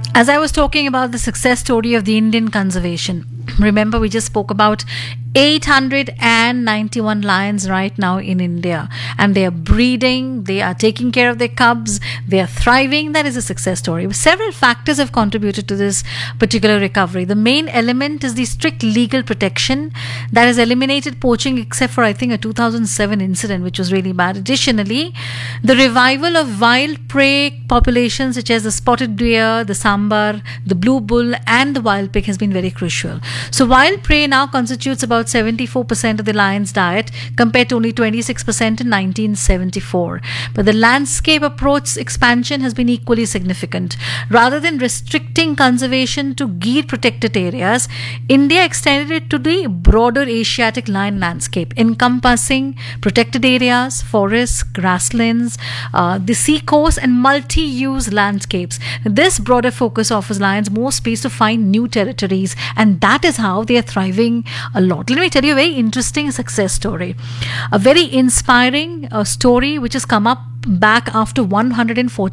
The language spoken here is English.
As I was talking about the success story of the Indian conservation, remember we just spoke about 891 lions right now in India, and they are breeding, they are taking care of their cubs, they are thriving. That is a success story. Several factors have contributed to this particular recovery. The main element is the strict legal protection that has eliminated poaching, except for I think a 2007 incident which was really bad. Additionally, the revival of wild prey populations such as the spotted deer, the sambar, the blue bull and the wild pig has been very crucial. So wild prey now constitutes about 74% of the lion's diet compared to only 26% in 1974. But the landscape approach expansion has been equally significant. Rather than restricting conservation to Gir protected areas, India extended it to the broader Asiatic lion landscape, encompassing protected areas, forests, grasslands, the sea coast and multi-use landscapes. This broader focus offers lions more space to find new territories, and that is how they are thriving a lot. Let me tell you a very interesting success story, a very inspiring story which has come up back after 140